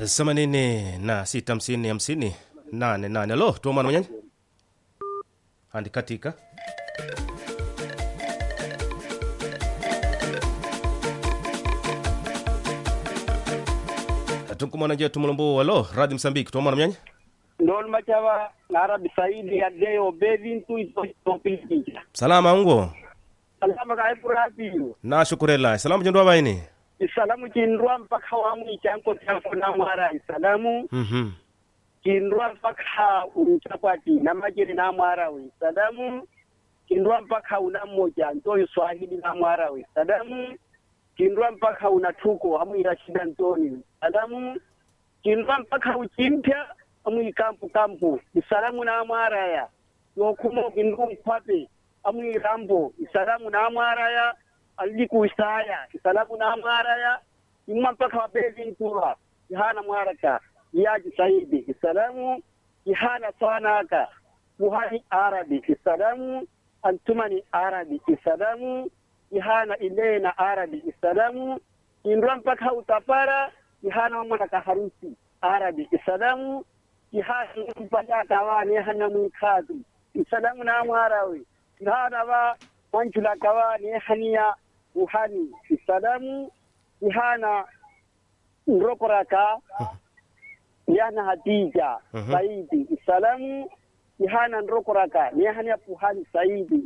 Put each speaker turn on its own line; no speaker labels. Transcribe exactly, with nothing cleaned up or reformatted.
themanini na sita hamsini hamsini nane nane. Alo, tuomana mwenyewe andi katika tukumana je tumulumbu. Alo, Radio Msambiki, tuomana mwenyewe
Ndol machawa na Arabi Saidi ya deo bevintu ito topilija.
salama ungo
Salama ka ipurapi.
na shukurela. Salamu jindwa baini.
Salamu kindwa mpaka wamu ichanko chanko na mwara. Salamu
Mhm.
kindwa mpaka umchapati na majiri na mwara. Salamu kindwa mpaka unamoja ntoyo Swahili na mwara. Salamu kindwa mpaka unatuko hamu irashida ntoni. Salamu kindwa mpaka uchimpya amu kampu kampu. Salamu na mwara ya yokumo kindwa mpape amu irambo. Salamu na mwara ya aliku isaya. Salamu na mwara ya imma mpaka wabezi ntura ihana mwaraka yaji saidi. Salamu ihana sanaka muhani Arabi. Salamu antumani Arabi. Salamu ihana ilena Arabi. Salamu indwa mpaka utapara ihana mwana harusi Arabi. Salamu ihana mpaka kawani ihana mwikazi. Salamu na mwarawi ihana wa wanjula kawani ihania uhani. Salamu ihana nrokoraka yana Hadija Saidi. Salamu ihana nrokoraka ihania puhani Saidi.